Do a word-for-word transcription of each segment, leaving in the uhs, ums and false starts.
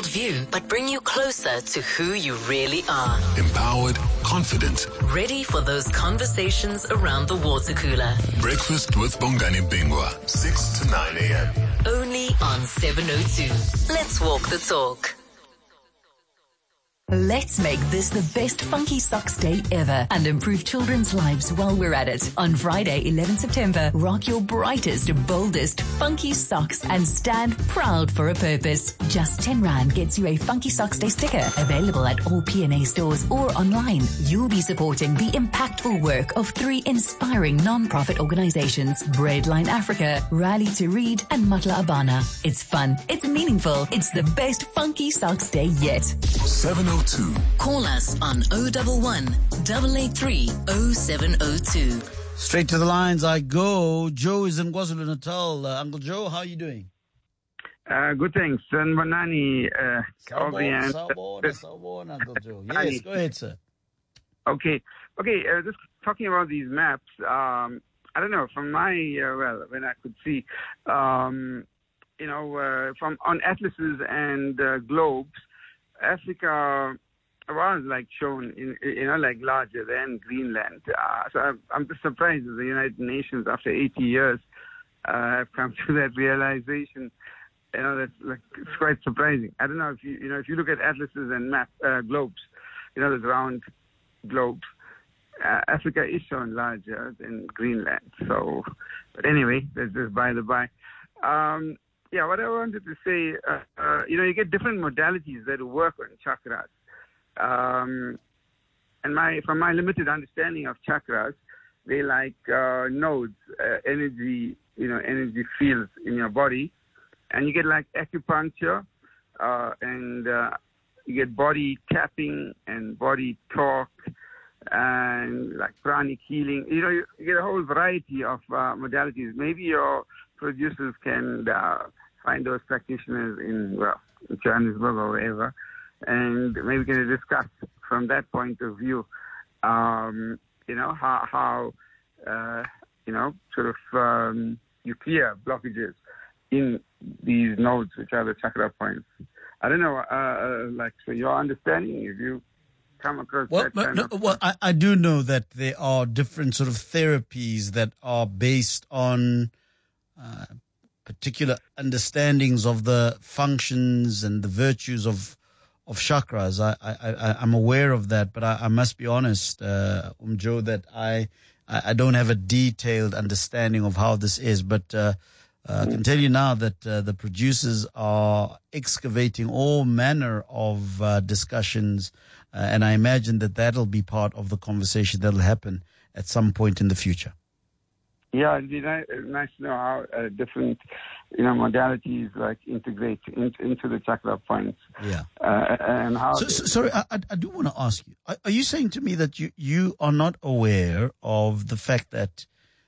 worldview, but bring you closer to who you really are. Empowered, confident. Ready for those conversations around the water cooler. Breakfast with Bongani Bingwa, six to nine a.m. Only on seven oh two. Let's walk the talk. Let's make this the best Funky Socks Day ever and improve children's lives while we're at it. On Friday, eleventh September, rock your brightest, boldest Funky Socks and stand proud for a purpose. Just ten rand gets you a Funky Socks Day sticker, available at all P and A stores or online. You'll be supporting the impactful work of three inspiring non-profit organizations, Breadline Africa, Rally to Read, and Matla Abana. It's fun, it's meaningful, it's the best Funky Socks Day yet. seven oh two. Call us on oh one one, eight eight three, oh seven oh two. Straight to the lines I go. Joe is in KwaZulu-Natal. Uh, Uncle Joe, how are you doing? Uh, good, thanks. Sanbanani. Uh, Sawubona, sawubona, sawubona, Uncle Joe. Yes, go ahead, sir. Okay. Okay, uh, just talking about these maps, um, I don't know, from my, uh, well, when I could see, um, you know, uh, from on atlases and uh, globes, Africa was like shown, in, you know, like larger than Greenland. Uh, so I'm, I'm just surprised that the United Nations, after eighty years, uh, have come to that realization. You know, that's like, it's quite surprising. I don't know if you, you know, if you look at atlases and map uh, globes, you know, those round globes, uh, Africa is shown larger than Greenland. So, but anyway, that's just by the by. Um, Yeah, what I wanted to say, uh, uh, you know, you get different modalities that work on chakras. Um, and my, from my limited understanding of chakras, they like uh, nodes, uh, energy, you know, energy fields in your body. And you get like acupuncture, uh, and uh, you get body tapping and body talk and like pranic healing. You know, you, you get a whole variety of uh, modalities. Maybe your producers can uh, find those practitioners in, well, in Johannesburg or wherever, and maybe we can discuss from that point of view, um, you know, how, how uh, you know, sort of um, you clear blockages in these nodes, which are the chakra points. I don't know, uh, like, so your understanding, if you come across well, that but kind no, of... Well, I, I do know that there are different sort of therapies that are based on uh, particular understandings of the functions and the virtues of of chakras. I, I, I, I'm aware of that, but I, I must be honest, uh, um, Joe, that I, I don't have a detailed understanding of how this is, but uh, uh, I can tell you now that uh, the producers are excavating all manner of uh, discussions, uh, and I imagine that that'll be part of the conversation that'll happen at some point in the future. Yeah, it'd be nice, nice to know how uh, different, you know, modalities like integrate in, into the chakra points. Yeah. Uh, and how. So, so, sorry, I, I do want to ask you. Are, are you saying to me that you, you are not aware of the fact that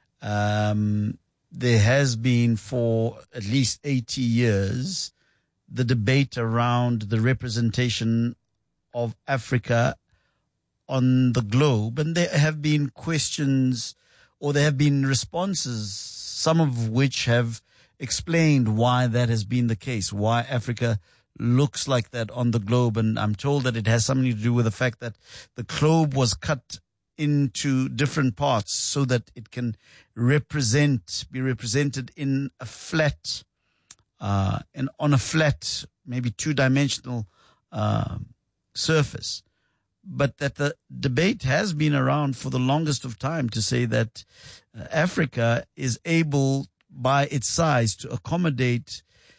um, there has been for at least eighty years the debate around the representation of Africa on the globe, and there have been questions, or there have been responses, some of which have explained why that has been the case, why Africa looks like that on the globe. And I'm told that it has something to do with the fact that the globe was cut into different parts so that it can represent, be represented in a flat, uh, and on a flat, maybe two-dimensional uh, surface. But that the debate has been around for the longest of time to say that uh, Africa is able, by its size, to accommodate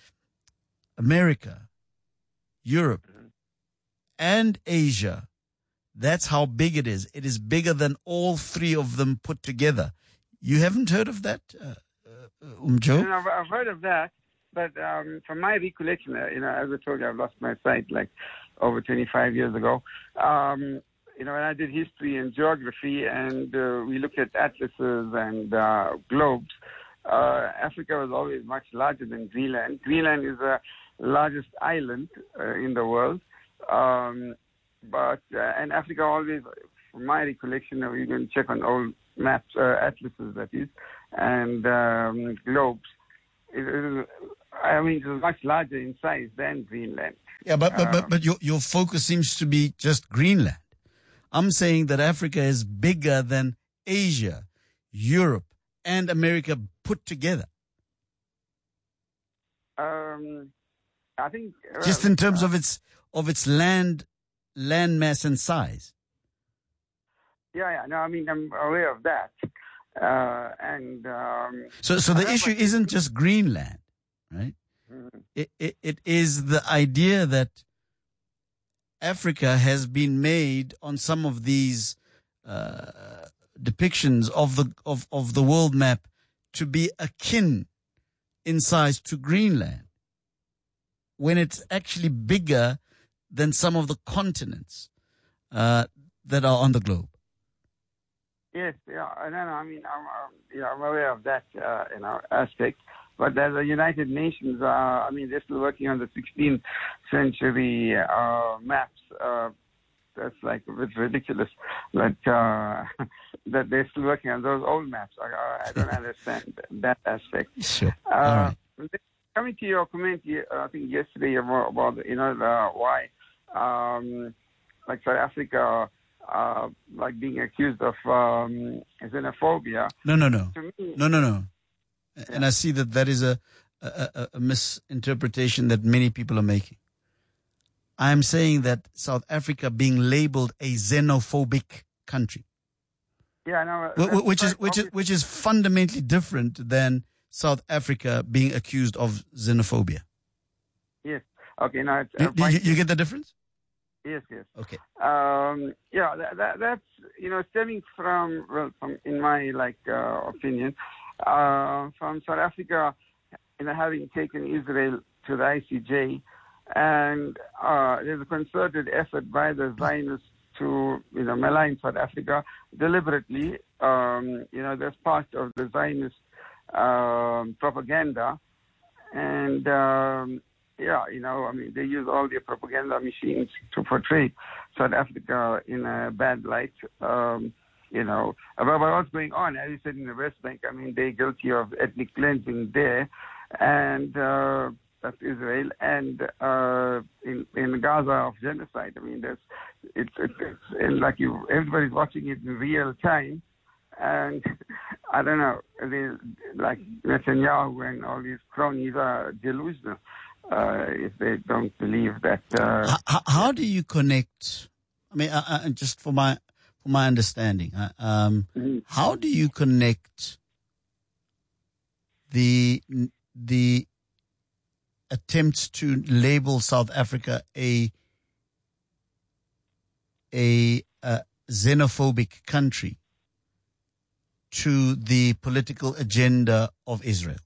America, Europe, and Asia. That's how big it is. It is bigger than all three of them put together. You haven't heard of that, uh, uh, um, Joe? I've, I've heard of that, but um, from my recollection, uh, you know, as I told you, I've lost my sight like over twenty-five years ago. Um, you know, when I did history and geography, and uh, we looked at atlases and uh, globes, uh, Africa was always much larger than Greenland. Greenland is the largest island uh, in the world. Um, but, uh, and Africa always, from my recollection, uh, you can check on old maps, uh, atlases that is, and um, globes. It, it, I mean, it was much larger in size than Greenland. Yeah, but but but, but your, your focus seems to be just Greenland. I'm saying that Africa is bigger than Asia, Europe, and America put together. Um, I think uh, Just in terms of its of its land, land mass and size. Yeah, yeah. No, I mean I'm aware of that. Uh, and um, so, so the issue isn't just Greenland, right? Mm-hmm. It, it it is the idea that Africa has been made on some of these uh, depictions of the of, of the world map to be akin in size to Greenland, when it's actually bigger than some of the continents uh, that are on the globe. Yes, yeah, no, no, I mean, I'm, I'm, yeah, I'm aware of that, uh, you know, aspect. But the United Nations, uh, I mean, they're still working on the sixteenth century uh, maps. Uh, that's like a bit ridiculous, but uh, that they're still working on those old maps. I, I don't understand that aspect. Sure. Uh, All right. Coming to your comment, I think yesterday about, about you know the, why, um, like South Africa. Uh, like being accused of um, xenophobia. No, no, no. To me, no, no, no. Yeah. And I see that that is a, a, a misinterpretation that many people are making. I'm saying that South Africa being labeled a xenophobic country. Yeah, no. Which, which is which is which is fundamentally different than South Africa being accused of xenophobia. Yes. Okay. Now, it's, uh, you, you, you get the difference? Yes, yes. Okay. Um, yeah, that, that, that's, you know, stemming from, well, from, in my, like, uh, opinion, uh, from South Africa, you know, having taken Israel to the I C J, and uh, there's a concerted effort by the Zionists to, you know, malign South Africa deliberately. Um, you know, that's part of the Zionist um, propaganda, and um, yeah, you know, I mean, they use all their propaganda machines to portray South Africa in a bad light. Um, you know, about what's going on, as you said, in the West Bank, I mean, they're guilty of ethnic cleansing there, and uh, that's Israel, and uh, in in Gaza of genocide. I mean, there's it's it's, it's and like you, everybody's watching it in real time, and I don't know, they, like Netanyahu and all these cronies are delusional. Uh, if they don't believe that. Uh, how, how do you connect? I mean, uh, uh, just for my for my understanding, uh, um, mm-hmm. how do you connect the the attempts to label South Africa a a, a xenophobic country to the political agenda of Israel?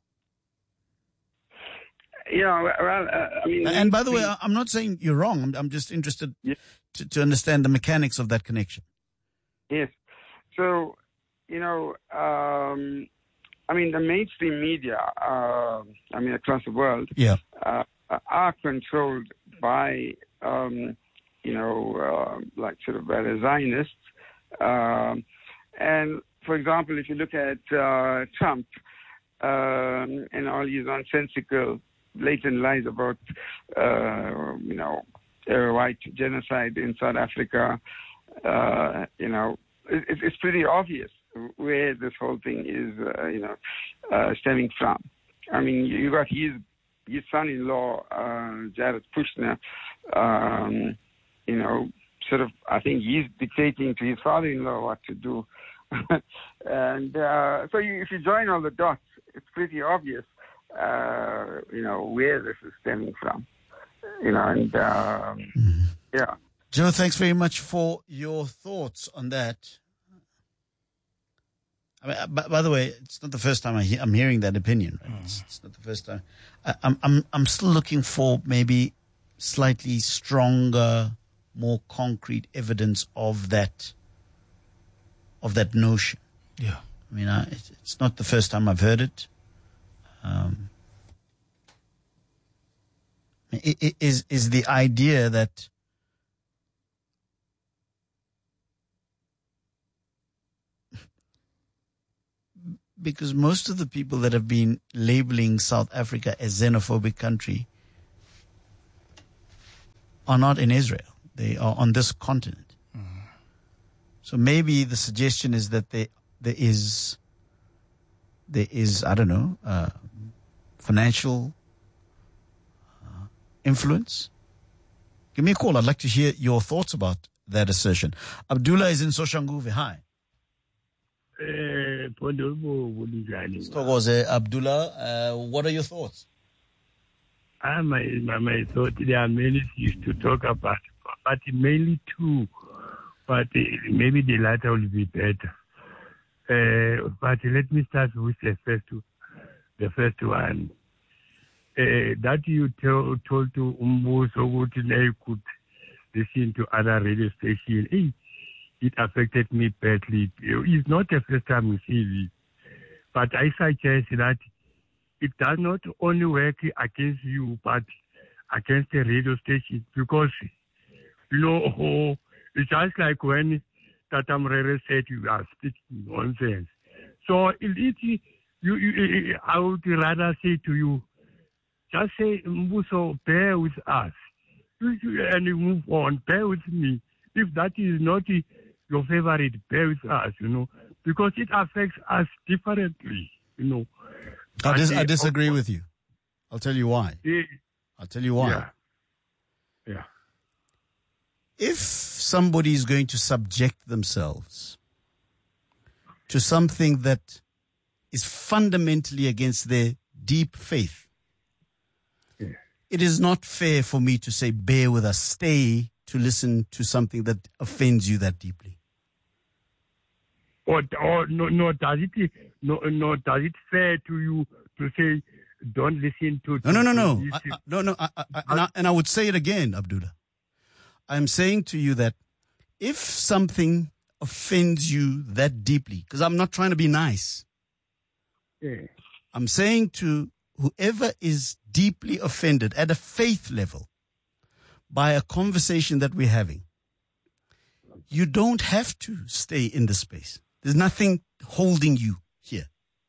Yeah, well, uh, I mean... And by the way, I'm not saying you're wrong. I'm, I'm just interested yes. to, to understand the mechanics of that connection. Yes. So, you know, um, I mean, the mainstream media, uh, I mean, across the world, yeah. uh, are controlled by, um, you know, uh, like sort of by the Zionists. Um, and, for example, if you look at uh, Trump um, and all his nonsensical blatant lies about, uh, you know, uh, white genocide in South Africa, uh, you know, it, it's pretty obvious where this whole thing is, uh, you know, uh, stemming from. I mean, you got his his son-in-law, uh, Jared Kushner, um, you know, sort of, I think he's dictating to his father-in-law what to do. and uh, so you, if you join all the dots, it's pretty obvious. Uh, you know, where this is stemming from, you know, and, um, mm-hmm. yeah. Joe, thanks very much for your thoughts on that. I mean, by, by the way, it's not the first time I he- I'm hearing that opinion. Right? Mm. It's, it's not the first time. I, I'm, I'm, I'm still looking for maybe slightly stronger, more concrete evidence of that, of that notion. Yeah. I mean, I, it's, it's not the first time I've heard it. Um, it, it is is the idea that because most of the people that have been labeling South Africa as xenophobic country are not in Israel. They are on this continent. Mm. So maybe the suggestion is that there, there is, there is, I don't know, uh, financial uh, influence. Give me a call. I'd like to hear your thoughts about that assertion. Abdullah is in Soshanguve. Hi. Uh, Stogoze, Abdullah, uh, what are your thoughts? Uh, my, my, my thought, there are many things to talk about, but mainly two. But uh, maybe the latter will be better. Uh, but let me start with the first, the first one. Uh, that you tell, told to Umbu Sogutin I could listen to other radio stations. Hey, it affected me badly. It's not the first time we see it. But I suggest that it does not only work against you, but against the radio station. Because, you know, it's just like when Tata Mrere said you are speaking nonsense. So, it, it, you, you, I would rather say to you, just say, Mbuso, bear with us. And you move on, bear with me. If that is not your favorite, bear with us, you know, because it affects us differently, you know. I, dis- I disagree with you. I'll tell you why. Yeah. I'll tell you why. Yeah. yeah. If somebody is going to subject themselves to something that is fundamentally against their deep faith, yeah. it is not fair for me to say, bear with us, stay to listen to something that offends you that deeply. Or, or no, no, does it, no, no, does it fair to you to say, don't listen to... No, no, no, no, I, I, no, no, I, I, and, I, and I would say it again, Abdullah. I'm saying to you that if something offends you that deeply, because I'm not trying to be nice, yeah. I'm saying to whoever is deeply offended at a faith level by a conversation that we're having, you don't have to stay in the space. There's nothing holding you here.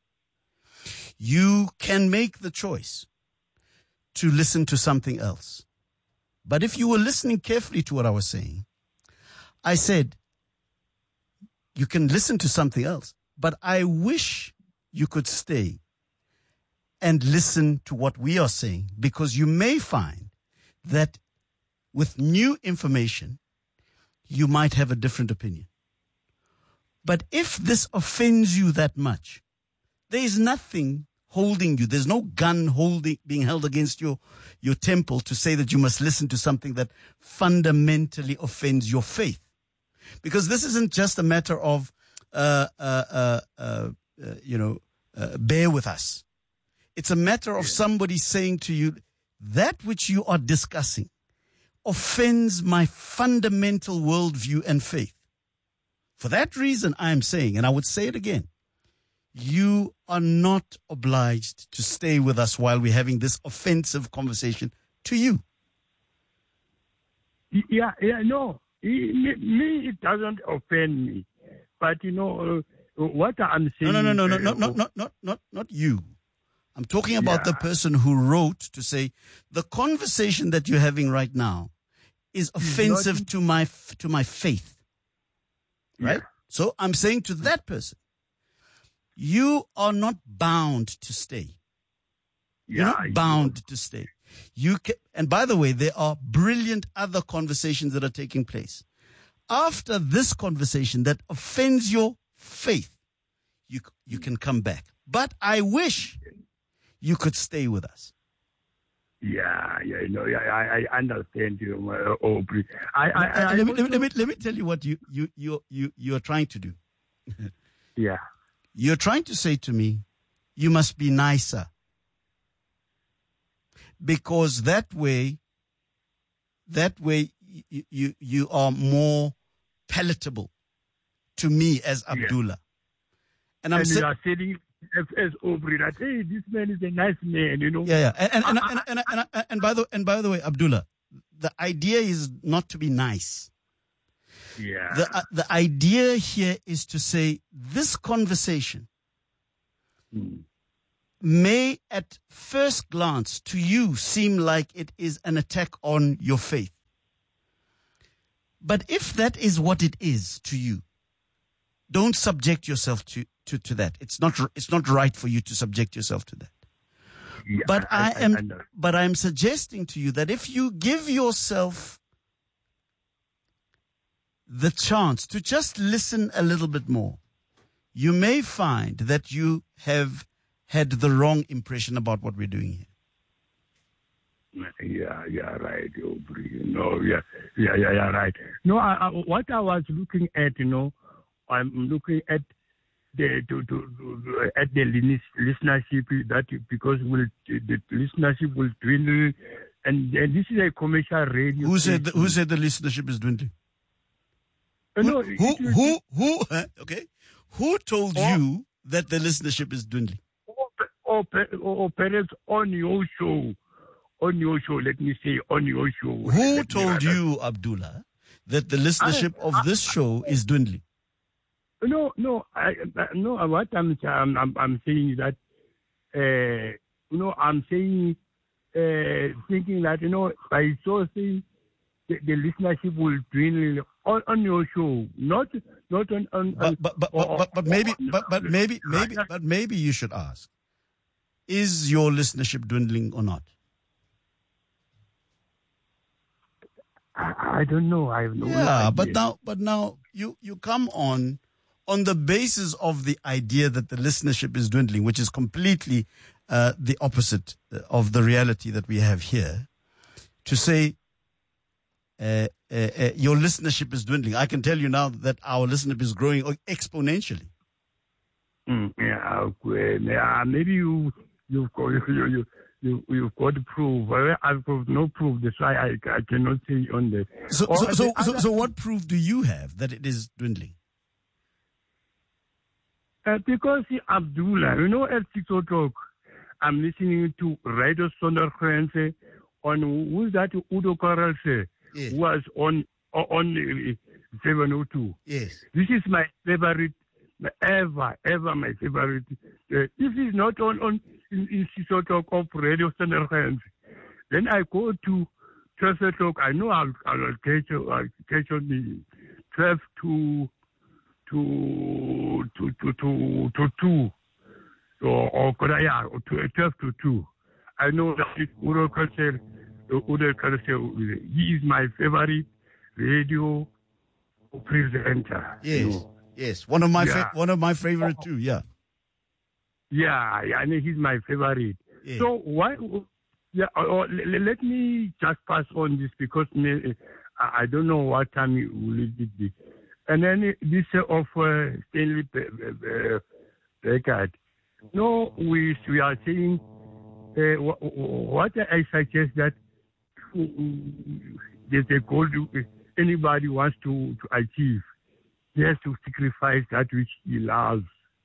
You can make the choice to listen to something else. But if you were listening carefully to what I was saying, I said, you can listen to something else, but I wish you could stay and listen to what we are saying, because you may find that with new information, you might have a different opinion. But if this offends you that much, there is nothing holding you. There's no gun holding, being held against your, your temple to say that you must listen to something that fundamentally offends your faith. Because this isn't just a matter of, uh, uh, uh, uh, uh you know, uh, bear with us. It's a matter of somebody saying to you, that which you are discussing offends my fundamental worldview and faith. For that reason, I am saying, and I would say it again, you are not obliged to stay with us while we're having this offensive conversation to you. Yeah, yeah, no. Me, me it doesn't offend me. But, you know, uh, what I'm saying... No, no, no, no, no, no, not, not, not, not you. I'm talking about yeah. the person who wrote to say, the conversation that you're having right now is offensive not, to my to my faith. Right? Yeah. So I'm saying to that person, you are not bound to stay. You're yeah, not bound know. to stay. You can, and by the way, there are brilliant other conversations that are taking place. After this conversation that offends your faith, you you can come back. But I wish you could stay with us. Yeah, yeah, no, yeah, I, I understand you, uh, Aubrey. I, I, I, let, me, let, me, let me let me tell you what you you you you you are trying to do. Yeah, you're trying to say to me, you must be nicer, because that way, that way you you, you are more palatable to me as Abdullah. Yeah. And I'm and saying, you are saying as, as Aubrey that, hey, this man is a nice man, you know. Yeah, yeah. And and and, and, and, and, and, and by the and by the way, Abdullah, the idea is not to be nice. Yeah. The uh, the idea here is to say this conversation hmm. may at first glance to you seem like it is an attack on your faith. But if that is what it is to you, don't subject yourself to, to, to that. It's not, it's not right for you to subject yourself to that. Yeah, But I, I am, I know. but I'm suggesting to you that if you give yourself the chance to just listen a little bit more, you may find that you have had the wrong impression about what we're doing here. Yeah, yeah, right, Aubrey. No, yeah, yeah, yeah, yeah, right. No, I, I, what I was looking at, you know, I'm looking at the to, to, to at the lis- listenership that because will the listenership will dwindle, and, and this is a commercial radio. Who said the, station. who said the listenership is dwindling? Uh, no, Who it who will- who, who huh? okay? Who told Oh. you that the listenership is dwindling? or, or, or, or parents on your show, on your show, let me say on your show. Who Let me told rather- you, Abdullah, that the listenership I- of this show is dwindling? No, no, I, I- no. What I'm, I'm, I'm, I'm saying is that, uh, you know, I'm saying, uh, thinking that, you know, by so saying, the, the listenership will dwindle on, on your show, not, not on, on, on But but but or- but, but, but maybe or- but, but maybe maybe but maybe you should ask: is your listenership dwindling or not? I, I don't know. I have no Yeah, idea. but now but now you you come on on the basis of the idea that the listenership is dwindling, which is completely uh, the opposite of the reality that we have here, to say uh, uh, uh, your listenership is dwindling. I can tell you now that our listenership is growing exponentially. Mm, yeah, okay. Yeah, maybe you you've got you you you you've got proof. Well, I've got no proof. That's why I, I cannot say on the. So, Or so, the so, so, other- so what proof do you have that it is dwindling? Uh, because see, Abdullah, you know, at six o'clock, I'm listening to Radio Sondergrenze on who's that Udo Karelse, Yes. who was on on uh, seven oh two. Yes. This is my favorite, ever, ever my favorite. Uh, if it's not on, on in, in six o'clock of Radio Sondergrenze, then I go to twelve o'clock. I know I'll, I'll catch, I'll catch on the twelve to to to to to to two or or could I yeah or to twelve to two. I know that Udo Karelse, Udo Karelse, he is my favorite radio presenter. you Yes. know. Yes. One of my Yeah. fa- one of my favorite too. Yeah. Yeah, yeah, I mean, he's my favorite. Yeah. So why? Yeah, or, let, let me just pass on this because me, I I don't know what time it will it be. And then this of uh, Stanley Beckett. No, we we are saying uh, what, what I suggest that there's a goal anybody wants to, to achieve. He has to sacrifice that which he loves.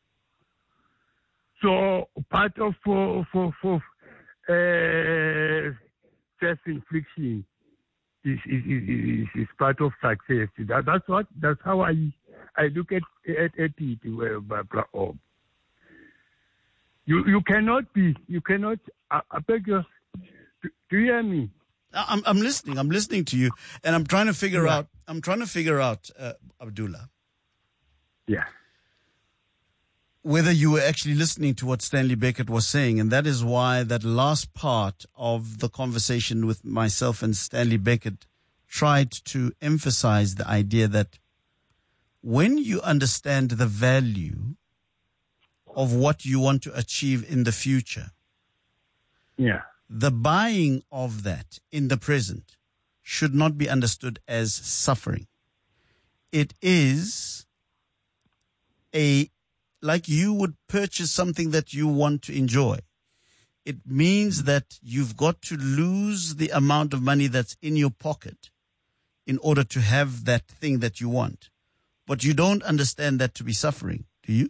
So part of for for for uh, self-infliction is is, is is part of success. That, that's what that's how I I look at at, at it. Uh, Barbara Orb. You you cannot be you cannot. I, I beg you. Do, do you hear me? I'm I'm listening. I'm listening to you, and I'm trying to figure Yeah. out. I'm trying to figure out, uh, Abdullah, Yeah. whether you were actually listening to what Stanley Beckett was saying, and that is why that last part of the conversation with myself and Stanley Beckett tried to emphasize the idea that when you understand the value of what you want to achieve in the future, Yeah. the buying of that in the present should not be understood as suffering. It is a, like you would purchase something that you want to enjoy. It means that you've got to lose the amount of money that's in your pocket in order to have that thing that you want. But you don't understand that to be suffering, do you?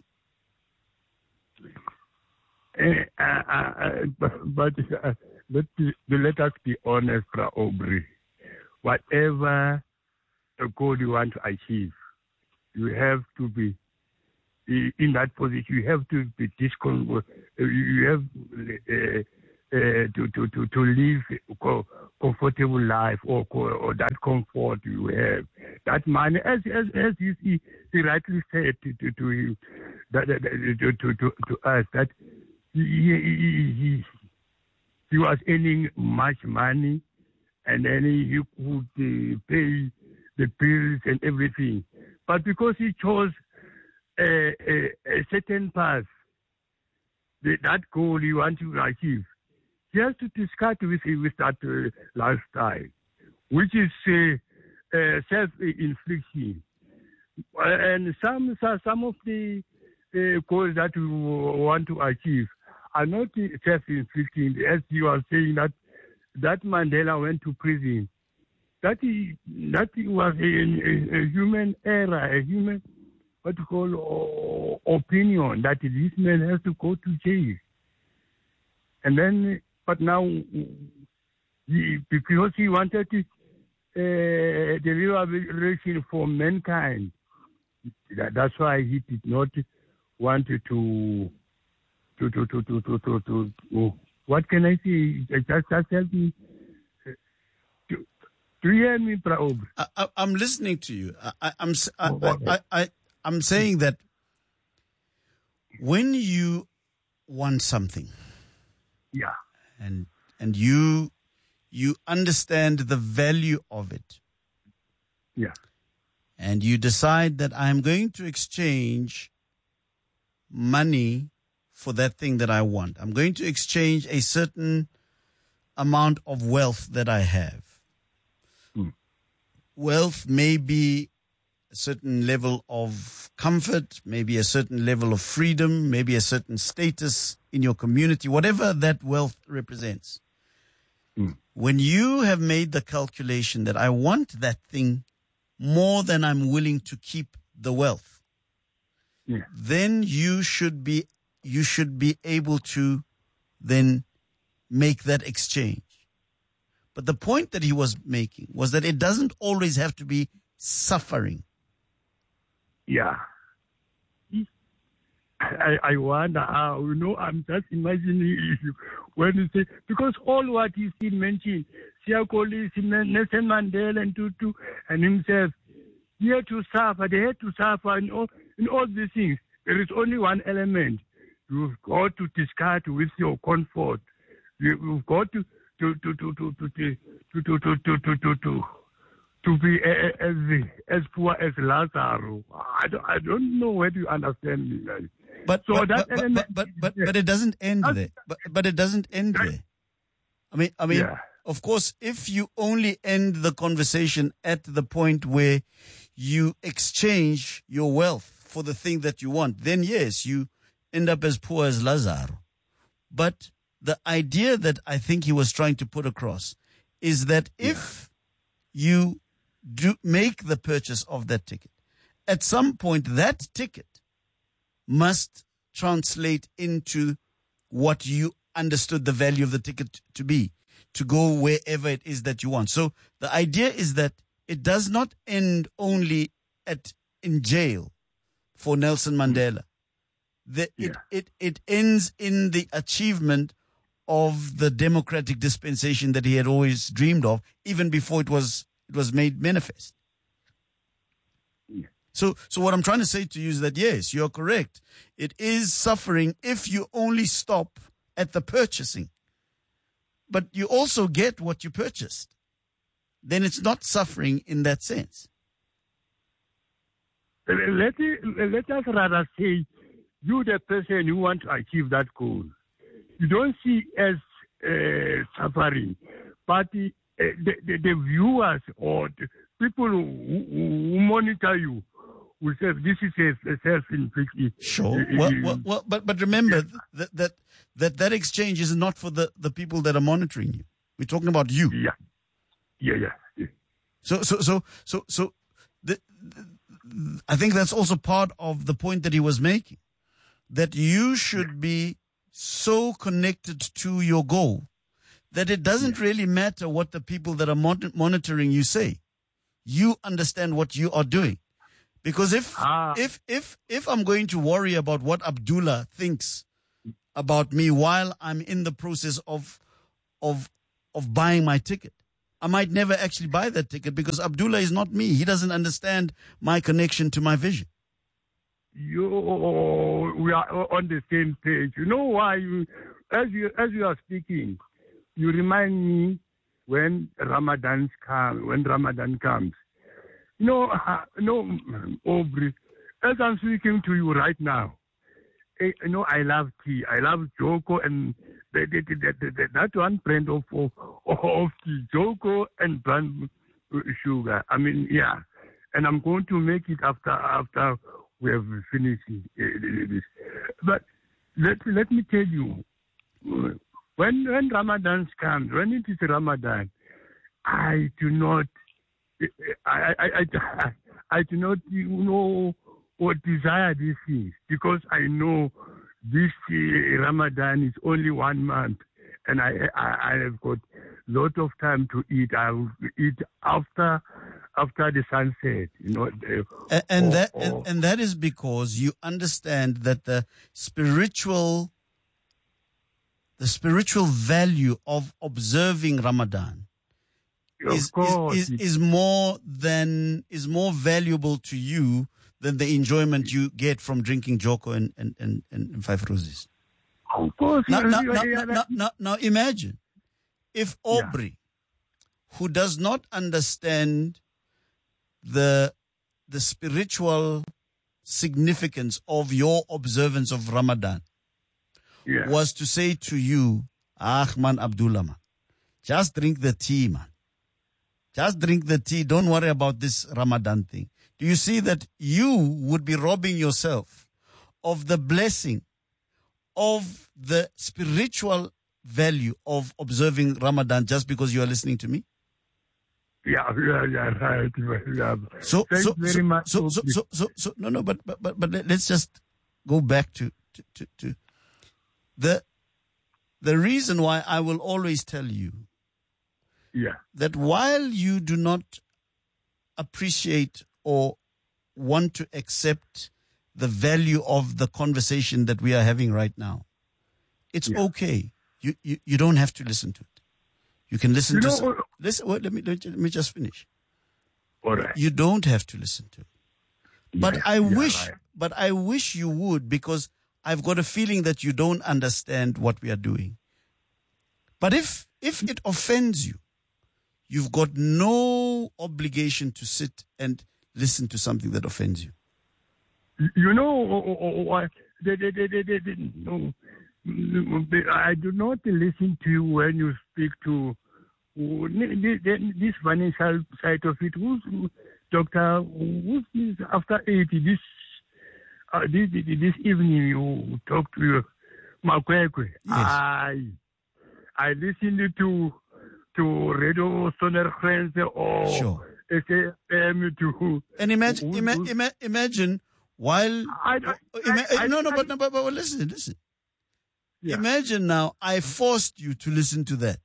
Uh, uh, uh, but but uh, let, let us be honest, Fra Aubrey. Whatever the goal you want to achieve, you have to be in that position. You have to be discon. You have uh, uh, to, to, to, to live a comfortable life or, or that comfort you have. that money, as as as you see, he rightly said to to to him, that, that, that to, to to to us that he he, he he was earning much money, and then he could uh, pay the bills and everything, but because he chose a, a, a certain path, the, that goal he wanted to achieve, he has to discard with with that uh, lifestyle, which is uh, uh, self-infliction. And some some of the uh, goals that we want to achieve are not self-inflicting. As you are saying, that that Mandela went to prison, that he, that was a, a, a human error, a human what you call uh, opinion, that this man has to go to jail. And then, but now, he, because he wanted to, uh, the liberation for mankind, that, that's why he did not want to, to, to, to, to, to, to, to, to, to what can I say? Just, just help me. Do, do you hear me, Praob? I, I, I'm listening to you. I, I, I'm, I, I, I, I, I'm saying that when you want something, yeah, and and you you understand the value of it, yeah, and you decide that I'm going to exchange money for that thing that I want. I'm going to exchange a certain amount of wealth that I have. Mm. Wealth may be a certain level of comfort, maybe a certain level of freedom, maybe a certain status in your community, whatever that wealth represents. Mm. When you have made the calculation that I want that thing more than I'm willing to keep the wealth, yeah, then you should be you should be able to then make that exchange. But the point that he was making was that it doesn't always have to be suffering. Yeah. I, I wonder how, you know, I'm just imagining if you, when you say, because all what he still mentioned, Siakoli, Nelson Mandela and Tutu and himself, he had to suffer, they had to suffer in all, in all these things. There is only one element. You've got to discard with your comfort. You've got to to to to to to to to to to to to to to be as as poor as Lazarus. I don't I don't know whether you understand me, guys. But so but, that but, element, but, but, but, but it doesn't end there. But but it doesn't end there. I mean I mean yeah. Of course, if you only end the conversation at the point where you exchange your wealth for the thing that you want, then yes, you end up as poor as Lazaro. But the idea that I think he was trying to put across is that if yeah. you do make the purchase of that ticket, at some point that ticket must translate into what you understood the value of the ticket to be, to go wherever it is that you want. So the idea is that it does not end only at in jail for Nelson Mandela. The, yeah. it, it, it ends in the achievement of the democratic dispensation that he had always dreamed of, even before it was it was made manifest. Yeah. So, so what I'm trying to say to you is that yes, you're correct. It is suffering if you only stop at the purchasing, but you also get what you purchased. Then it's not suffering in that sense. Let, let us rather say, you, the person who want to achieve that goal, you don't see as uh, suffering, but the, uh, the, the, the viewers or the people who, who monitor you will say this is a, a self-inflicted. Sure. Well, well, well, but but remember that that that that exchange is not for the, the people that are monitoring you. We're talking about you. Yeah. Yeah. Yeah. yeah. So so so so so the, the, I think that's also part of the point that he was making, that you should be so connected to your goal that it doesn't really matter what the people that are mon- monitoring you say. You understand what you are doing. Because if, ah. if, if, if I'm going to worry about what Abdullah thinks about me while I'm in the process of, of, of buying my ticket, I might never actually buy that ticket because Abdullah is not me. He doesn't understand my connection to my vision. You, we are on the same page. You know why? You, as you as you are speaking, you remind me when Ramadan comes. When Ramadan comes, you know, uh, no, Aubrey. As I'm speaking to you right now, eh, you know, I love tea. I love Joko and the, the, the, the, the, that one brand of of, of tea, Joko and brown sugar. I mean, yeah, and I'm going to make it after after. We have finished this. But let, let me tell you, when when Ramadan comes, when it is Ramadan, I do not, I I, I, I do not you know or desire these things because I know this uh, Ramadan is only one month, and I I, I have got lot of time to eat. I will eat after. After the sunset, you know, and, and or, that or, and, and that is because you understand that the spiritual, the spiritual value of observing Ramadan is, is, is is more than is more valuable to you than the enjoyment you get from drinking Joko and and, and, and Five Roses. Of course. Now, now, yeah, now, yeah, now, now, now imagine if Aubrey, yeah. who does not understand the the spiritual significance of your observance of Ramadan yeah. was to say to you, ah man Abdullah man, just drink the tea man. Just drink the tea. Don't worry about this Ramadan thing. Do you see that you would be robbing yourself of the blessing of the spiritual value of observing Ramadan just because you are listening to me? Yeah, yeah, yeah, right. Yeah. So, Thanks so, very so, much. so, so, so, so, so, no, no, but, but, but, but let's just go back to, to, to, to the, the reason why I will always tell you yeah. that while you do not appreciate or want to accept the value of the conversation that we are having right now, it's yeah. okay. You, you, you don't have to listen to it. You can listen you to know, some, listen. Wait, let me let me just finish. All right. You don't have to listen to it, but yeah, I yeah, wish, right. but I wish you would, because I've got a feeling that you don't understand what we are doing. But if if it offends you, you've got no obligation to sit and listen to something that offends you. You know, I, they, they, they, they, they, they, no. I do not listen to you when you speak to this financial side of it. Who's Doctor? Who's this after eighty? This, uh, this this evening you talk to your Makwekwe. Yes. I I listened to to Radio Sondergrenze or Sure. S A M to And imagine, who- ima, who- ima, imagine while I, oh, I, ima, I, no, no, I, but, no, but, but listen, listen. yeah. Imagine now, I forced you to listen to that.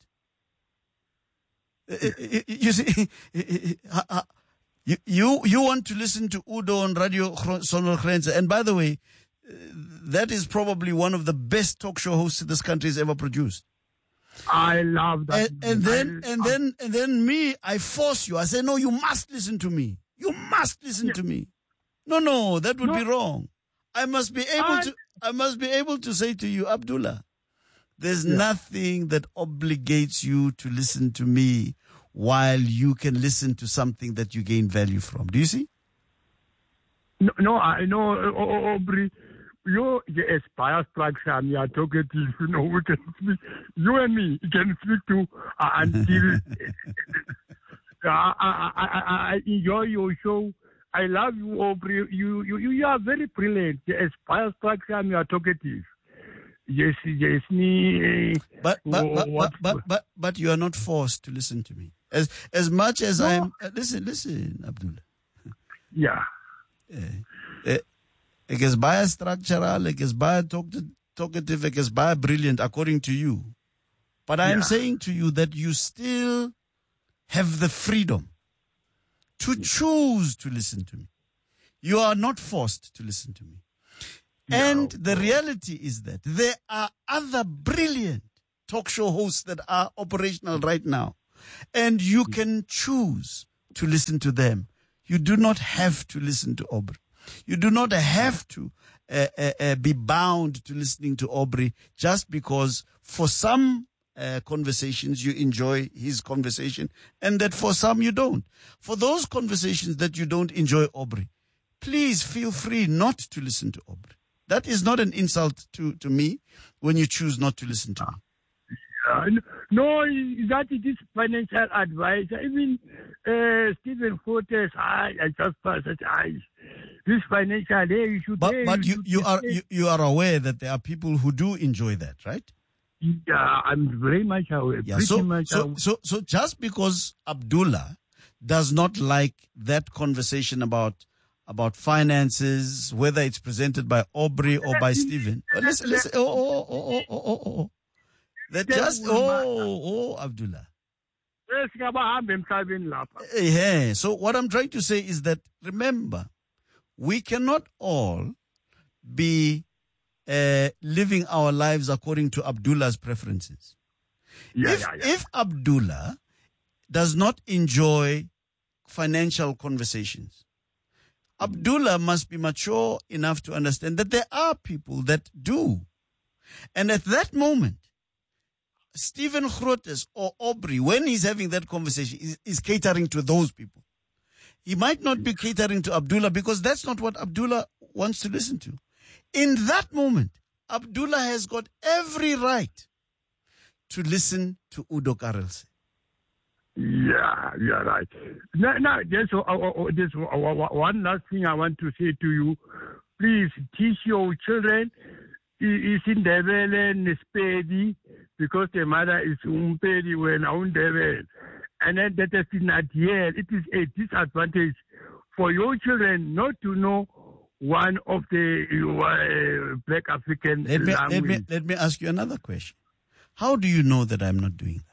Uh, uh, You see, uh, uh, you, you you want to listen to Udo on Radio Sondergrenze. And by the way, uh, that is probably one of the best talk show hosts this country has ever produced. I love that. And, and then, I- and then, and then me, I force you. I say, no, you must listen to me. You must listen Yeah. to me. No, no, that would No. be wrong. I must be able I- to, I must be able to say to you, Abdullah, there's Yeah. nothing that obligates you to listen to me while you can listen to something that you gain value from. Do you see? No, no, I know, uh, uh, Aubrey. You the Aspire structure, you are talkative. You know, we can speak. You and me, you can speak to uh, until. uh, I, I, I, I enjoy your show. I love you, Aubrey. You, you, you are very brilliant. The Aspire structure, you are talkative. Yes, yes, me. But but wh- but, what- but but but but you are not forced to listen to me. As as much as No. I am. Uh, listen, listen, Abdullah. Yeah. Ek is baie structural, ek is baie talk- talkative, ek is baie brilliant according to you. But I am Yeah. saying to you that you still have the freedom to choose to listen to me. You are not forced to listen to me. And the reality is that there are other brilliant talk show hosts that are operational right now And you can choose to listen to them. You do not have to listen to Aubrey. You do not have to uh, uh, uh, be bound to listening to Aubrey just because for some uh, conversations you enjoy his conversation and that for some you don't. For those conversations that you don't enjoy Aubrey, please feel free not to listen to Aubrey. That is not an insult to, to me when you choose not to listen to me. Uh, no, that it is financial advice. Even uh, Stephen Fortes, I, I just passed it. I, this financial, hey, you should. But hey, but you, should you are say- you, you are aware that there are people who do enjoy that, right? Yeah, I'm very much aware. Yeah. pretty So much so aware. so so just because Abdullah does not like that conversation about about finances, whether it's presented by Aubrey or by Stephen. Oh, listen, listen. Oh, oh, oh, oh, oh, oh, oh. That just, oh, oh, Abdullah. Yes, ngabahambe emhlabeni lapha. Yeah. So what I'm trying to say is that, remember, we cannot all be uh, living our lives according to Abdullah's preferences. Yeah, if, yeah, yeah. if Abdullah does not enjoy financial conversations, Abdullah must be mature enough to understand that there are people that do. And at that moment, Stephen Grotes or Aubrey, when he's having that conversation, is, is catering to those people. He might not be catering to Abdullah because that's not what Abdullah wants to listen to. In that moment, Abdullah has got every right to listen to Udo Karelse. Yeah, you're right. Now, now there's, uh, uh, there's uh, one last thing I want to say to you. Please teach your children is in Ndebele Nespedi because the mother is Umpedi when Undebele. And then that is not here. It is a disadvantage for your children not to know one of the uh, Black African Let me, let, me, language. let me ask you another question. How do you know that I'm not doing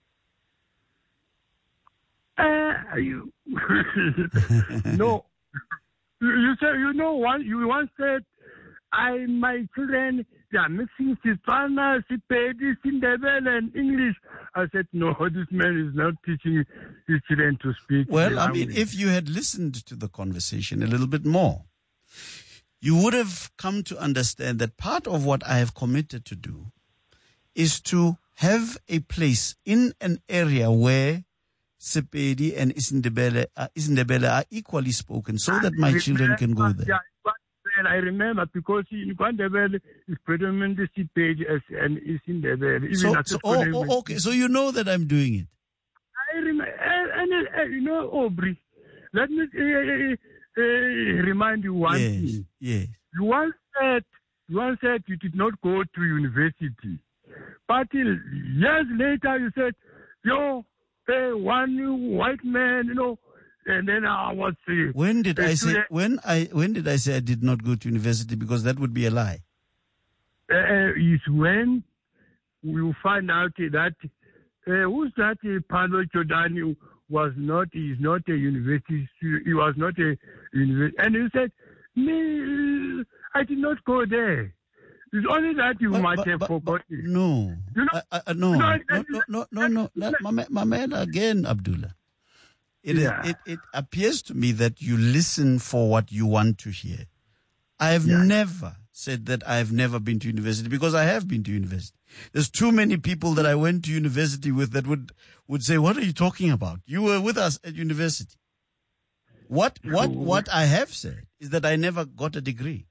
that? Uh, you no, you, you said you know one. You once said, "I my children they are mixing Setswana, Sepedi, Ndebele, and English." I said, "No, this man is not teaching his children to speak." Well, the I mean, language." if you had listened to the conversation a little bit more, you would have come to understand that part of what I have committed to do is to have a place in an area where Sepedi and Isindebele are, Isindebele are equally spoken so that my children can go there. Yeah, but I remember because in Ndebele is predominantly Sepedi and Isindebele. Even So, at so the oh, college- oh, okay, so you know that I'm doing it. I remember, and, and, and, you know, Aubrey, let me uh, uh, remind you one Yes, thing. yes. You once said, you once said you did not go to university. But till years later, you said, yo, hey, one white man, you know, and then I was uh, When did a I say student- when I when did I say I did not go to university? Because that would be a lie. uh, is when you find out that uh, who's that uh, Paulo Giordani was not is not a university stu- he was not a university, and he said, me, I did not go there. It's only that you But- might but- have but- but forgotten. no, You know- I, I, no, you know, no, no, no, no, no, no. My, my man, again, Abdullah. It, is, Yeah. it, it appears to me that you listen for what you want to hear. I have Yeah. never said that I have never been to university because I have been to university. There's too many people that I went to university with that would, would say, what are you talking about? You were with us at university. What, what, what I have said is that I never got a degree.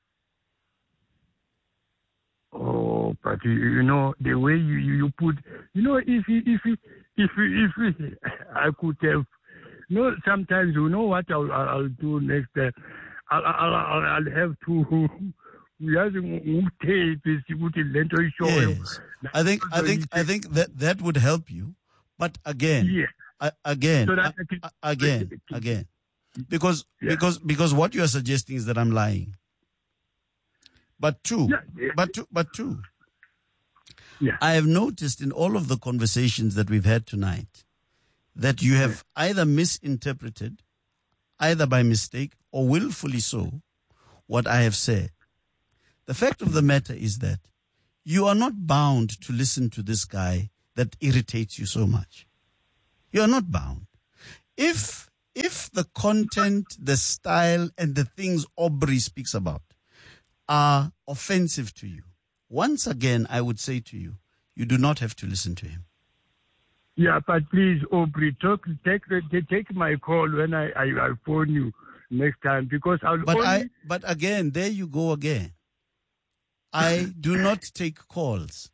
Oh, but you, you know the way you, you, you put, you know, if you- if you- if you- if you- I could have, you know, sometimes you know what I'll I'll, I'll do next. Uh, I'll, I'll I'll I'll have to. Uyazi ngumthethi ukuthi lento ishoyo. Yes. I think, I think, I think that, that would help you. But again, Yeah. I, again, So that I- I can- I- again, again, because, Yeah. because, because what you are suggesting is that I'm lying. But two, Yeah, yeah. but two, but two, Yeah. I have noticed in all of the conversations that we've had tonight that you have either misinterpreted, either by mistake or willfully so, what I have said. The fact of the matter is that you are not bound to listen to this guy that irritates you so much. You are not bound. If if the content, the style, and the things Aubrey speaks about are offensive to you, once again, I would say to you, you do not have to listen to him. Yeah, but please, Aubrey, talk, take take my call when I, I, I phone you next time, because I'll But only... I but again, there you go again. I do not take calls.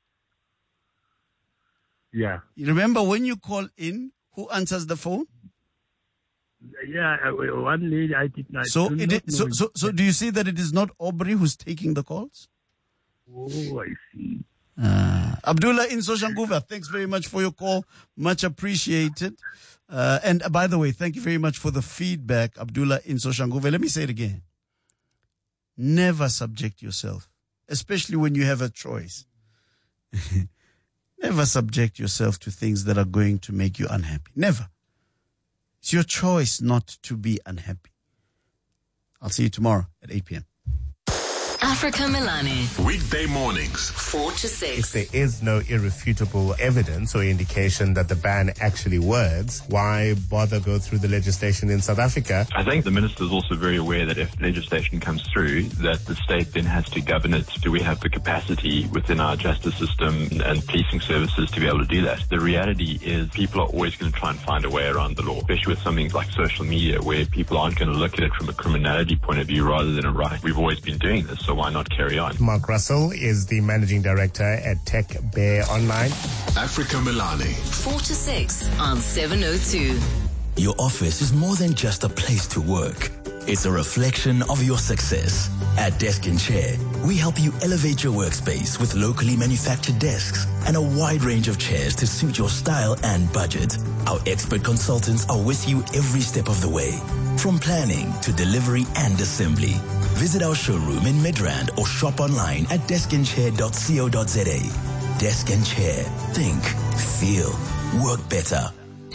Yeah. You remember when you call in, who answers the phone? Yeah, uh, one lady I did not. So, do it not is, so, know. so, so do you see that it is not Aubrey who's taking the calls? Oh, I see. Uh, Abdullah in Soshanguve, thanks very much for your call. Much appreciated. Uh, and uh, by the way, thank you very much for the feedback, Abdullah in Soshanguve. Let me say it again. Never subject yourself, especially when you have a choice. Never subject yourself to things that are going to make you unhappy. Never. It's your choice not to be unhappy. I'll see you tomorrow at eight p.m. Africa Milani, Weekday mornings. four to If six. there is no irrefutable evidence or indication that the ban actually works, why bother go through the legislation in South Africa? I think the minister is also very aware that if legislation comes through, that the state then has to govern it. Do we have the capacity within our justice system and policing services to be able to do that? The reality is people are always going to try and find a way around the law, especially with something like social media where people aren't going to look at it from a criminality point of view rather than a right. We've always been doing this, so why not carry on? Mark Russell is the managing director at Tech Bear Online. Africa Milani. four to six on seven oh two. Your office is more than just a place to work. It's a reflection of your success. At Desk and Chair, we help you elevate your workspace with locally manufactured desks and a wide range of chairs to suit your style and budget. Our expert consultants are with you every step of the way, from planning to delivery and assembly. Visit our showroom in Midrand or shop online at desk and chair dot co dot za. Desk and Chair. Think, feel, work better.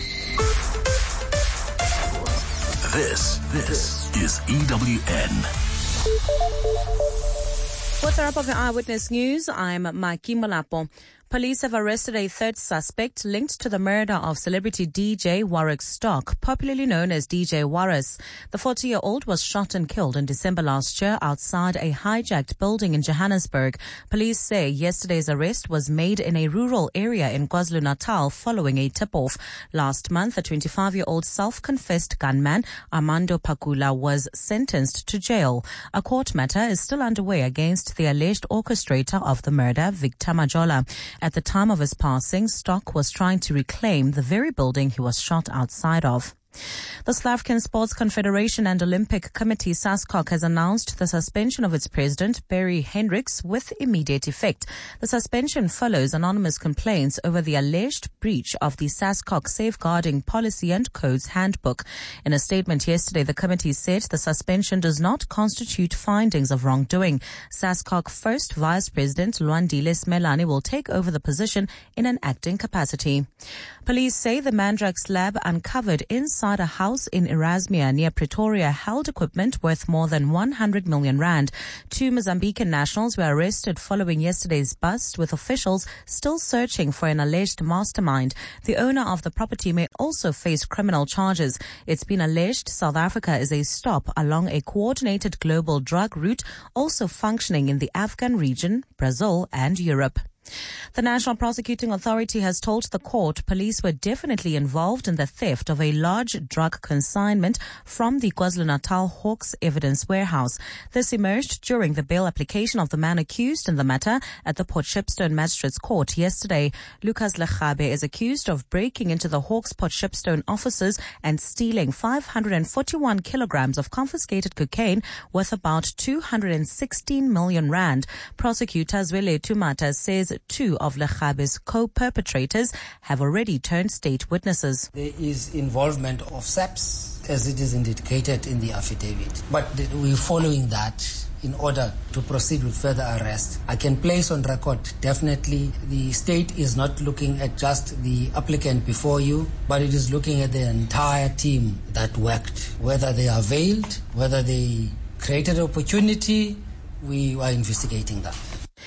This, this is E W N. With the wrap of your Eyewitness News, I'm Maki Molapo. Police have arrested a third suspect linked to the murder of celebrity D J Warwick Stock, popularly known as D J Warris. The forty-year-old was shot and killed in December last year outside a hijacked building in Johannesburg. Police say yesterday's arrest was made in a rural area in KwaZulu-Natal following a tip-off. Last month, a twenty-five-year-old self-confessed gunman, Armando Pakula, was sentenced to jail. A court matter is still underway against the alleged orchestrator of the murder, Victor Majola. At the time of his passing, Stock was trying to reclaim the very building he was shot outside of. The South African Sports Confederation and Olympic Committee, SASCOC, has announced the suspension of its president, Barry Hendricks, with immediate effect. The suspension follows anonymous complaints over the alleged breach of the SASCOC Safeguarding Policy and Codes Handbook. In a statement yesterday, the committee said the suspension does not constitute findings of wrongdoing. SASCOC First Vice President Lwandile Smelane will take over the position in an acting capacity. Police say the Mandrax lab uncovered inside a house in Erasmia near Pretoria held equipment worth more than one hundred million rand. Two Mozambican nationals were arrested following yesterday's bust, with officials still searching for an alleged mastermind. The owner of the property may also face criminal charges. It's been alleged South Africa is a stop along a coordinated global drug route also functioning in the Afghan region, Brazil and Europe. The National Prosecuting Authority has told the court police were definitely involved in the theft of a large drug consignment from the KwaZulu-Natal Hawks evidence warehouse. This emerged during the bail application of the man accused in the matter at the Port Shepstone Magistrates Court yesterday. Lucas Lechabe is accused of breaking into the Hawks Port Shepstone offices and stealing five hundred forty-one kilograms of confiscated cocaine worth about two hundred sixteen million rand. Prosecutor Zwele Tumata says two of Lechabe's co-perpetrators have already turned state witnesses. There is involvement of S A P S, as it is indicated in the affidavit. But we're following that in order to proceed with further arrest. I can place on record, definitely, the state is not looking at just the applicant before you, but it is looking at the entire team that worked. Whether they availed, whether they created opportunity, we are investigating that.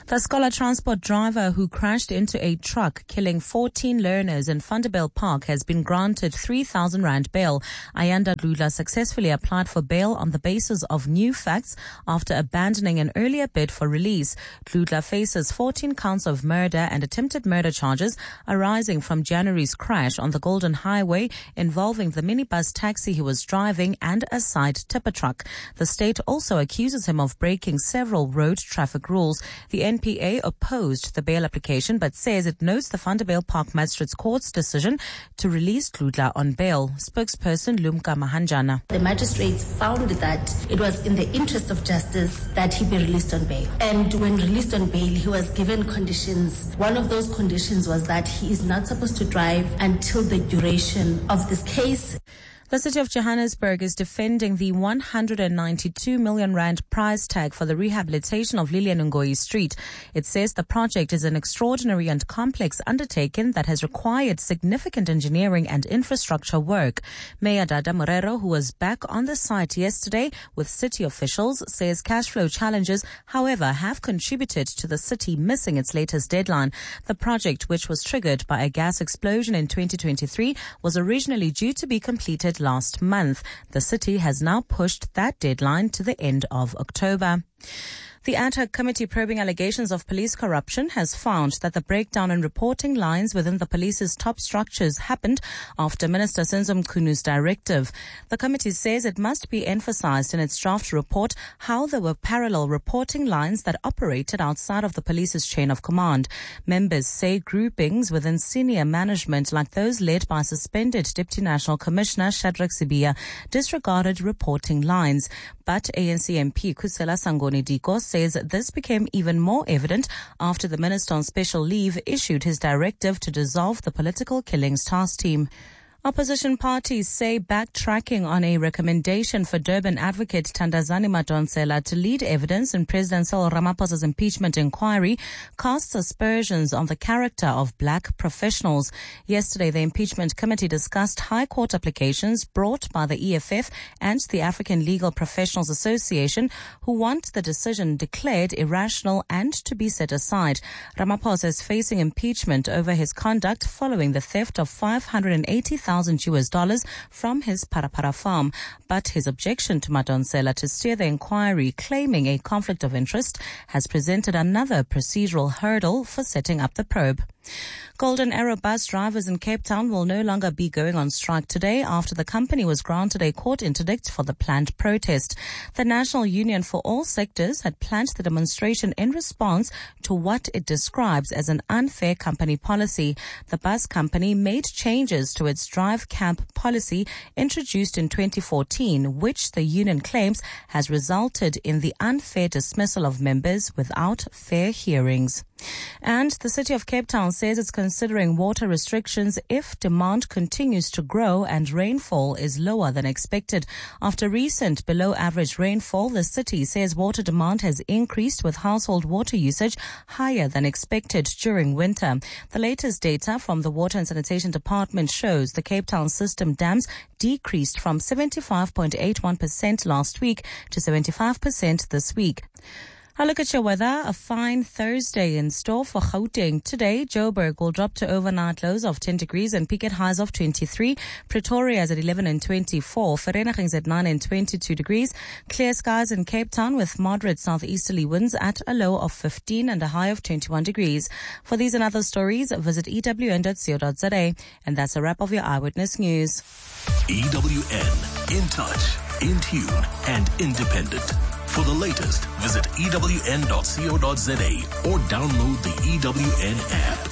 The Scholar Transport driver who crashed into a truck, killing fourteen learners in Vanderbijl Park, has been granted three thousand rand bail. Ayanda Dludla successfully applied for bail on the basis of new facts after abandoning an earlier bid for release. Dludla faces fourteen counts of murder and attempted murder charges arising from January's crash on the Golden Highway involving the minibus taxi he was driving and a side tipper truck. The state also accuses him of breaking several road traffic rules. The N P A opposed the bail application but says it notes the Vanderbijl Park Magistrates Court's decision to release Dludla on bail. Spokesperson Lumka Mahanjana. The magistrates found that it was in the interest of justice that he be released on bail. And when released on bail, he was given conditions. One of those conditions was that he is not supposed to drive until the duration of this case. The city of Johannesburg is defending the one hundred ninety-two million rand price tag for the rehabilitation of Lilian Ngoyi Street. It says the project is an extraordinary and complex undertaking that has required significant engineering and infrastructure work. Mayor Dada Morero, who was back on the site yesterday with city officials, says cash flow challenges, however, have contributed to the city missing its latest deadline. The project, which was triggered by a gas explosion in twenty twenty-three, was originally due to be completed last month. The city has now pushed that deadline to the end of October. The ad hoc committee probing allegations of police corruption has found that the breakdown in reporting lines within the police's top structures happened after Minister Senzo Mkhunu's directive. The committee says it must be emphasized in its draft report how there were parallel reporting lines that operated outside of the police's chain of command. Members say groupings within senior management, like those led by suspended Deputy National Commissioner Shadrack Sibiya, disregarded reporting lines. But A N C M P Khusela Sangoni Diko says this became even more evident after the minister on special leave issued his directive to dissolve the political killings task team. Opposition parties say backtracking on a recommendation for Durban advocate Thandazani Madonsela to lead evidence in President Cyril Ramaphosa's impeachment inquiry casts aspersions on the character of black professionals. Yesterday, the impeachment committee discussed High Court applications brought by the E F F and the African Legal Professionals Association, who want the decision declared irrational and to be set aside. Ramaphosa is facing impeachment over his conduct following the theft of five hundred eighty thousand U S dollars from his Parapara farm. But his objection to Madonsela to steer the inquiry, claiming a conflict of interest, has presented another procedural hurdle for setting up the probe. Golden Arrow bus drivers in Cape Town will no longer be going on strike today after the company was granted a court interdict for the planned protest. The National Union for All Sectors had planned the demonstration in response to what it describes as an unfair company policy. The bus company made changes to its drive camp policy introduced in twenty fourteen, which the union claims has resulted in the unfair dismissal of members without fair hearings. And the city of Cape Town says it's considering water restrictions if demand continues to grow and rainfall is lower than expected. After recent below-average rainfall, the city says water demand has increased with household water usage higher than expected during winter. The latest data from the Water and Sanitation Department shows the Cape Town system dams decreased from seventy-five point eight one percent last week to seventy-five percent this week. A look at your weather. A fine Thursday in store for Gauteng. Today, Joburg will drop to overnight lows of ten degrees and peak at highs of twenty-three. Pretoria is at eleven and twenty-four. Vereeniging is at nine and twenty-two degrees. Clear skies in Cape Town with moderate southeasterly winds at a low of fifteen and a high of twenty-one degrees. For these and other stories, visit E W N dot co dot za. And that's a wrap of your Eyewitness News. E W N, in touch, in tune, and independent. For the latest, visit E W N dot co dot za or download the E W N app.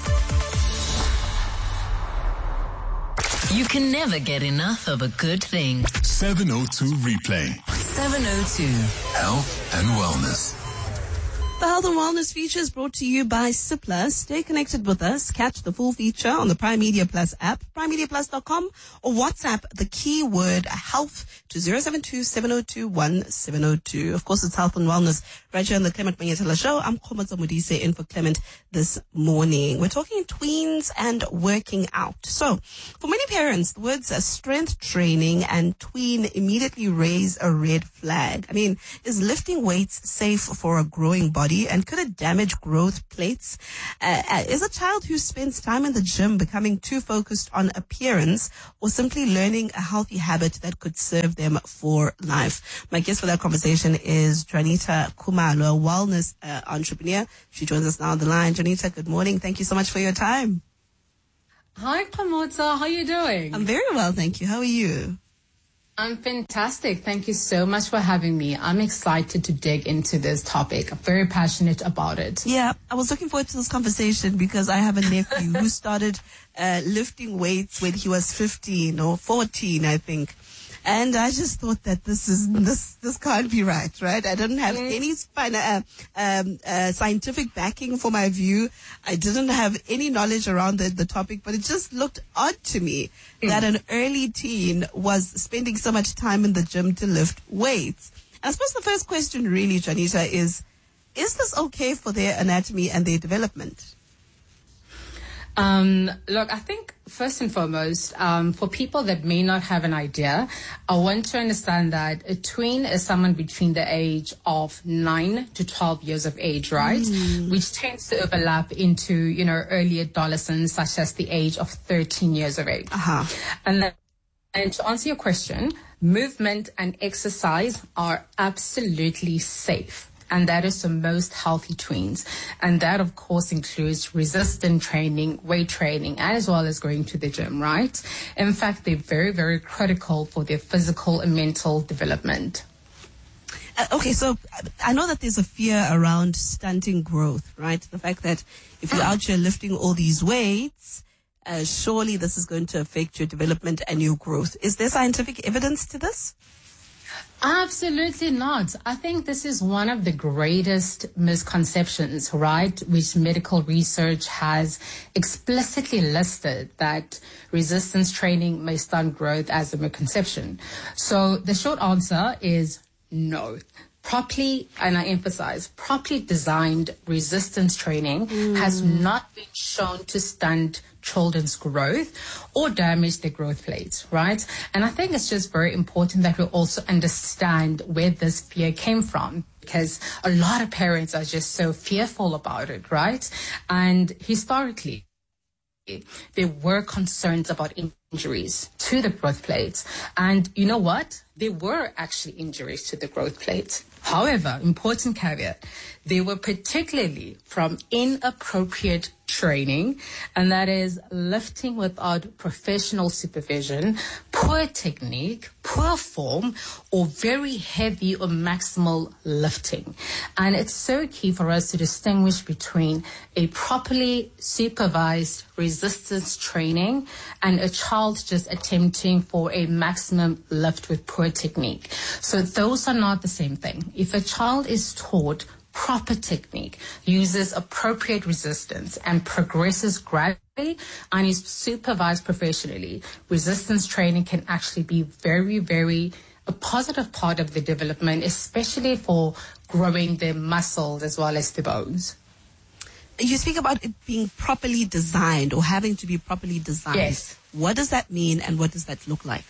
You can never get enough of a good thing. seven oh two Replay. seven oh two. Health and wellness. The Health and Wellness feature is brought to you by Cipla. Stay connected with us. Catch the full feature on the Prime Media Plus app, prime media plus dot com, or WhatsApp the keyword health to to zero seven two, seven oh two, one seven oh two. Of course, it's Health and Wellness right here on the Clement Manyetela Show. I'm Khomotso Modise in for Clement this morning. We're talking tweens and working out. So, for many parents, the words uh, strength training and tween immediately raise a red flag. I mean, is lifting weights safe for a growing body, and could it damage growth plates? Uh, uh, is a child who spends time in the gym becoming too focused on appearance, or simply learning a healthy habit that could serve them for life? My guest for that conversation is Juanita Khumalo, a wellness uh, entrepreneur. She joins us now on the line. Juanita, good morning. Thank you so much for your time. Hi, Khomotso. How are you doing? I'm very well, thank you. How are you? I'm fantastic. Thank you so much for having me. I'm excited to dig into this topic. I'm very passionate about it. Yeah, I was looking forward to this conversation because I have a nephew who started uh, lifting weights when he was fifteen or fourteen, I think. And I just thought that this is this this can't be right, right? I didn't have mm. any uh, um, uh, scientific backing for my view. I didn't have any knowledge around the, the topic, but it just looked odd to me mm. that an early teen was spending so much time in the gym to lift weights. And I suppose the first question really, Juanita, is, is this okay for their anatomy and their development? Um, look, I think first and foremost, um, for people that may not have an idea, I want to understand that a tween is someone between the age of nine to twelve years of age, right? Mm. Which tends to overlap into, you know, early adolescence, such as the age of thirteen years of age. Uh-huh. And then, and to answer your question, movement and exercise are absolutely safe. And that is for most healthy tweens. And that, of course, includes resistance training, weight training, as well as going to the gym, right? In fact, they're very, very critical for their physical and mental development. Uh, okay, so I know that there's a fear around stunting growth, right? The fact that if you're out here lifting all these weights, uh, surely this is going to affect your development and your growth. Is there scientific evidence to this? Absolutely not. I think this is one of the greatest misconceptions, right, which medical research has explicitly listed that resistance training may stunt growth as a misconception. So the short answer is no. Properly, and I emphasize, properly designed resistance training mm. has not been shown to stunt children's growth or damage their growth plates, right? And I think it's just very important that we also understand where this fear came from, because a lot of parents are just so fearful about it, right? And historically, there were concerns about injuries to the growth plates. And you know what? There were actually injuries to the growth plates. However, important caveat, they were particularly from inappropriate training, and that is lifting without professional supervision, poor technique, poor form, or very heavy or maximal lifting. And it's so key for us to distinguish between a properly supervised resistance training and a child just attempting for a maximum lift with poor technique. So those are not the same thing. If a child is taught proper technique, uses appropriate resistance, and progresses gradually and is supervised professionally, resistance training can actually be very, very a positive part of the development, especially for growing the muscles as well as the bones. You speak about it being properly designed or having to be properly designed. Yes. What does that mean and what does that look like?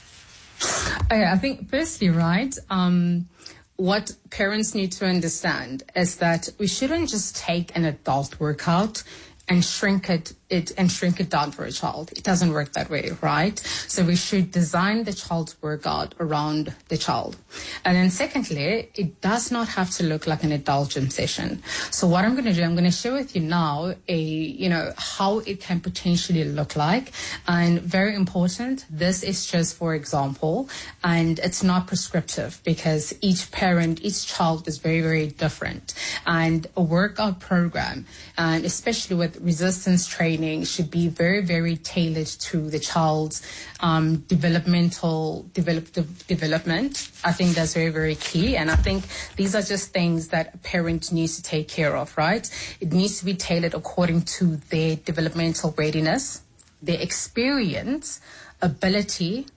Okay, I think firstly, right, um, what parents need to understand is that we shouldn't just take an adult workout and shrink it, it and shrink it down for a child. It doesn't work that way, right? So we should design the child's workout around the child. And then secondly, it does not have to look like an adult gym session. So what I'm going to do, I'm going to share with you now a, you know, how it can potentially look like. And very important, this is just for example, and it's not prescriptive because each parent, each child is very, very different. And a workout program, and especially with resistance training, should be very, very tailored to the child's um, developmental develop, de- development. I think that's very, very key. And I think these are just things that a parent needs to take care of, right? It needs to be tailored according to their developmental readiness, their experience, ability,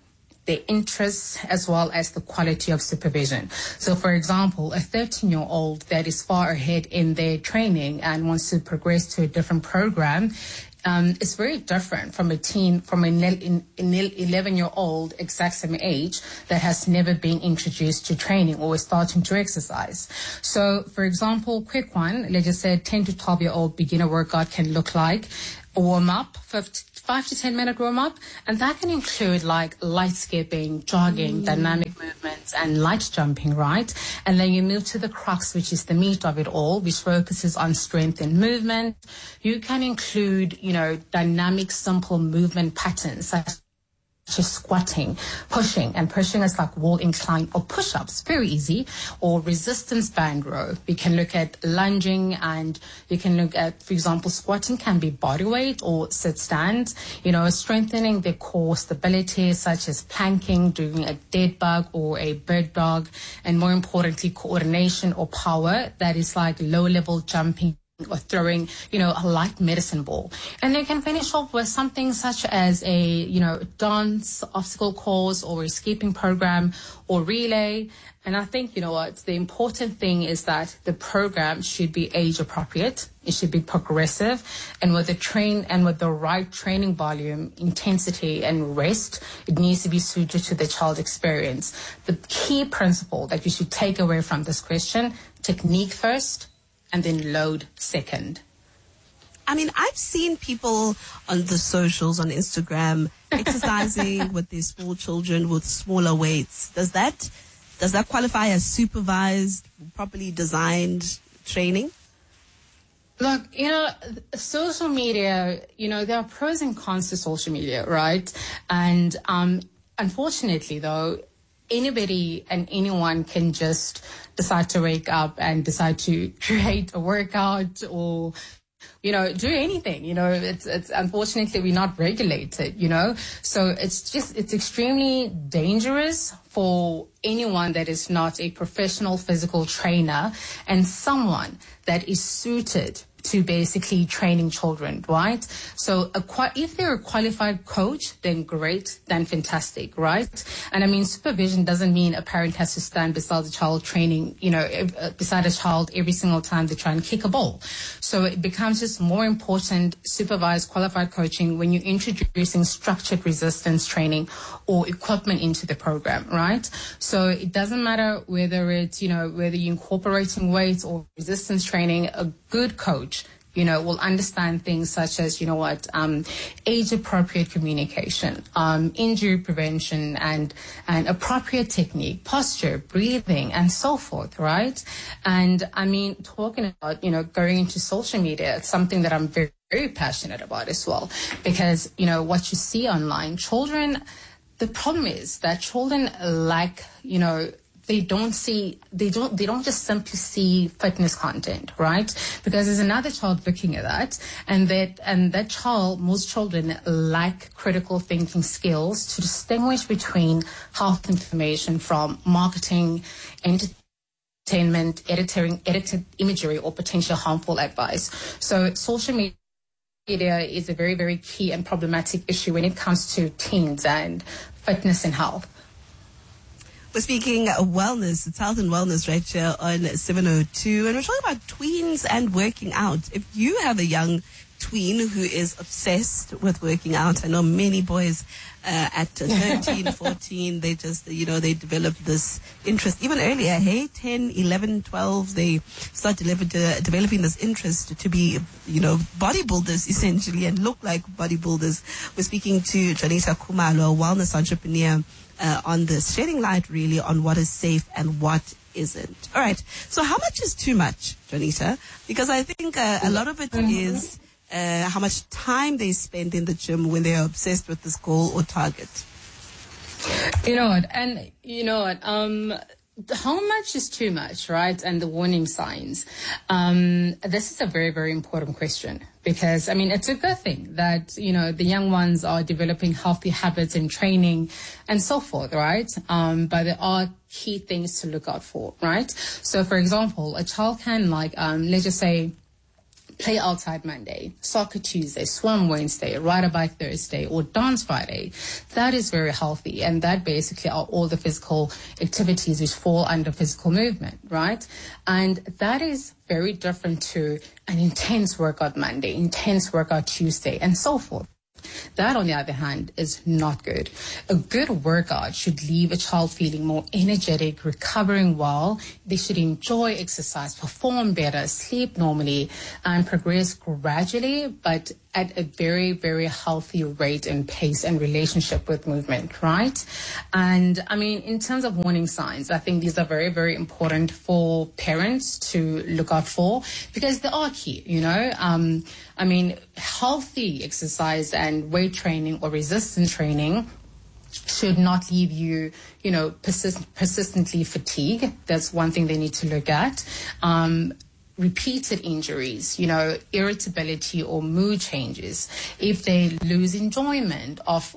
their interests, as well as the quality of supervision. So, for example, a thirteen-year-old that is far ahead in their training and wants to progress to a different program, Um, it's very different from a teen, from an eleven-year-old exact same age that has never been introduced to training or is starting to exercise. So, for example, quick one, let's just say a ten to twelve-year-old beginner workout can look like a warm-up, five to ten minute warm-up, and that can include like light skipping, jogging, mm. dynamic movements, and light jumping, right? And then you move to the crux, which is the meat of it all, which focuses on strength and movement. You can include, you know, dynamic, simple movement patterns, such just squatting, pushing, and pushing is like wall incline or push-ups, very easy, or resistance band row. We can look at lunging, and you can look at, for example, squatting can be body weight or sit stand, you know, strengthening the core stability, such as planking, doing a dead bug or a bird dog, and more importantly, coordination or power, that is like low-level jumping or throwing, you know, a light medicine ball. And they can finish off with something such as a, you know, dance, obstacle course, or escaping program, or relay. And I think, you know what, the important thing is that the program should be age appropriate. It should be progressive, and with the train and with the right training volume, intensity, and rest, it needs to be suited to the child's experience. The key principle that you should take away from this question: technique first, and then load second. I mean, I've seen people on the socials, on Instagram, exercising with their small children with smaller weights. Does that does that qualify as supervised, properly designed training? Look, you know, social media, you know, there are pros and cons to social media, right? And um, unfortunately, though, anybody and anyone can just decide to wake up and decide to create a workout or, you know, do anything. You know, it's, it's unfortunately we're not regulated, you know, so it's just, it's extremely dangerous for anyone that is not a professional physical trainer and someone that is suited to basically training children, right? So a, if they're a qualified coach, then great, then fantastic, right? And I mean, supervision doesn't mean a parent has to stand beside the child training, you know, beside a child every single time they try and kick a ball. So it becomes just more important, supervised, qualified coaching when you're introducing structured resistance training or equipment into the program, right? So it doesn't matter whether it's, you know, whether you're incorporating weights or resistance training, a good coach, you know, will understand things such as, you know what, um, age-appropriate communication, um, injury prevention, and and appropriate technique, posture, breathing, and so forth, right? And I mean, talking about, you know, going into social media, it's something that I'm very, very passionate about as well, because, you know, what you see online, children, the problem is that children lack, you know, they don't see, they don't, they don't just simply see fitness content, right? Because there's another child looking at that, and that, and that child, most children lack critical thinking skills to distinguish between health information from marketing, entertainment, editing, edited imagery, or potential harmful advice. So social media Media is a very, very key and problematic issue when it comes to teens and fitness and health. We're speaking wellness, it's health and wellness right here on seven oh two, and we're talking about tweens and working out. If you have a young tween who is obsessed with working out, I know many boys uh, at thirteen, fourteen, they just, you know, they develop this interest even earlier. Hey, ten, eleven, twelve, they start deliver, de- developing this interest to be, you know, bodybuilders essentially and look like bodybuilders. We're speaking to Janita Khumalo, a wellness entrepreneur, uh, on this, shedding light really on what is safe and what isn't. All right. So how much is too much, Janita? Because I think uh, a lot of it is Uh, how much time they spend in the gym when they are obsessed with this goal or target. You know what, and you know what, um, how much is too much, right? And the warning signs. Um, this is a very, very important question because, I mean, it's a good thing that, you know, the young ones are developing healthy habits and training and so forth, right? Um, but there are key things to look out for, right? So, for example, a child can like, um, let's just say, play outside Monday, soccer Tuesday, swim Wednesday, ride a bike Thursday, or dance Friday. That is very healthy. And that basically are all the physical activities which fall under physical movement, right? And that is very different to an intense workout Monday, intense workout Tuesday, and so forth. That, on the other hand, is not good. A good workout should leave a child feeling more energetic, recovering well. They should enjoy exercise, perform better, sleep normally, and progress gradually, but at a very, very healthy rate and pace and relationship with movement, right? And I mean, in terms of warning signs, I think these are very, very important for parents to look out for because they are key, you know. Um, I mean, healthy exercise and weight training or resistance training should not leave you, you know, persist- persistently fatigued. That's one thing they need to look at. Um, repeated injuries, you know, irritability or mood changes, if they lose enjoyment of